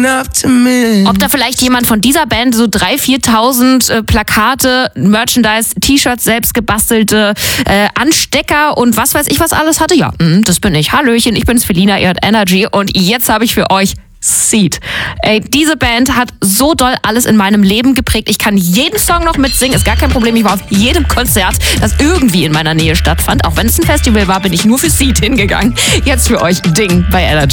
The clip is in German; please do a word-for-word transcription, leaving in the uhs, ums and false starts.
up to me. Ob da vielleicht jemand von dieser Band so dreitausend, viertausend äh, Plakate, Merchandise, T-Shirts, selbst gebastelte äh, Anstecker und was weiß ich was alles hatte? Ja, mh, das bin ich. Hallöchen, ich bin's Felina, ihr hört Energy und jetzt habe ich für euch Seed. Ey, diese Band hat so doll alles in meinem Leben geprägt. Ich kann jeden Song noch mitsingen, ist gar kein Problem. Ich war auf jedem Konzert, das irgendwie in meiner Nähe stattfand. Auch wenn es ein Festival war, bin ich nur für Seed hingegangen. Jetzt für euch Ding bei Energy.